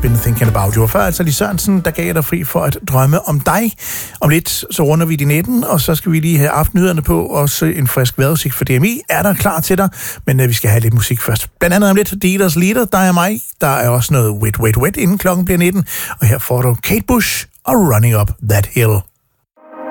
Been Thinking About You. Og før altså Lis Sørensen, der gav jeg dig fri for at drømme om dig. Om lidt så runder vi de 19, og så skal vi lige have aftennyhederne på, og så en frisk vejrudsigt for DMI. Er der klar til dig? Men vi skal have lidt musik først. Blandt andet om lidt Dealers Leader, der er mig. Der er også noget Wet Wet Wet, inden klokken bliver 19. Og her får du Kate Bush og Running Up That Hill.